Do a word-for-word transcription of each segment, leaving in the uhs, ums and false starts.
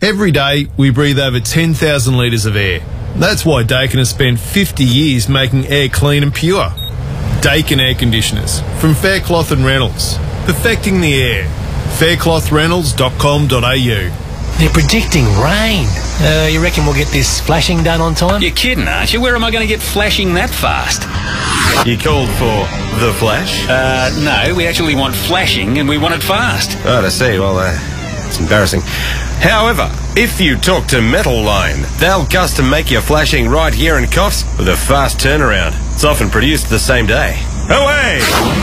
Every day, we breathe over ten thousand litres of air. That's why Dakin has spent fifty years making air clean and pure. Dakin Air Conditioners from Faircloth and Reynolds. Perfecting the air. faircloth reynolds dot com dot a u. They're predicting rain. Uh, you reckon we'll get this flashing done on time? You're kidding, aren't you? Where am I going to get flashing that fast? You called for the flash? Uh, no, we actually want flashing and we want it fast. Oh, I see. Well, uh, it's embarrassing. However, if you talk to Metal Line, they'll custom make your flashing right here in Coffs with a fast turnaround. It's often produced the same day. Away!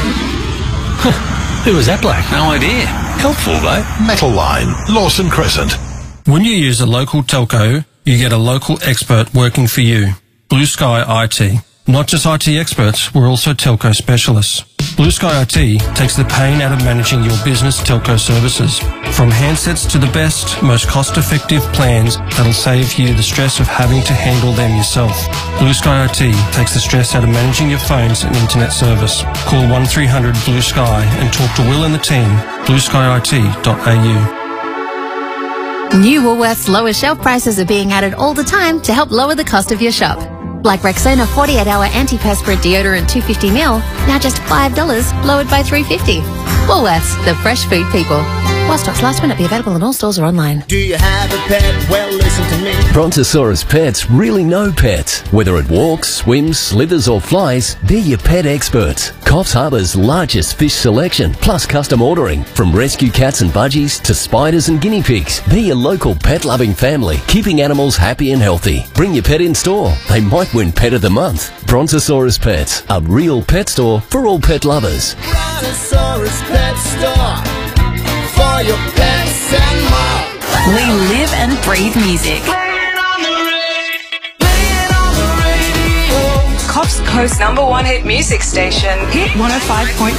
Who was that bloke? No idea. Helpful, though. Metal Line, Lawson Crescent. When you use a local telco, you get a local expert working for you. Blue Sky I T. Not just I T experts, we're also telco specialists. Blue Sky I T takes the pain out of managing your business telco services. From handsets to the best, most cost-effective plans that'll save you the stress of having to handle them yourself. Blue Sky I T takes the stress out of managing your phones and internet service. Call one three hundred blue sky and talk to Will and the team. blue sky I T dot a u. New Woolworths lower shelf prices are being added all the time to help lower the cost of your shop. Like Rexona forty-eight hour antiperspirant deodorant two hundred fifty milliliters, now just five dollars, lowered by three dollars fifty. Woolworths, the fresh food people. While stocks last, may not be available in all stores or online. Do you have a pet? Well, listen to me. Brontosaurus Pets really know pets. Whether it walks, swims, slithers or flies, they're your pet experts. Coffs Harbour's largest fish selection, plus custom ordering. From rescue cats and budgies to spiders and guinea pigs. They're your local pet-loving family, keeping animals happy and healthy. Bring your pet in store. They might win Pet of the Month. Brontosaurus Pets, a real pet store for all pet lovers. Brontosaurus Pet Store. For your pets and more. We live and breathe music. Coffs Coast number one hit music station, Hit one oh five point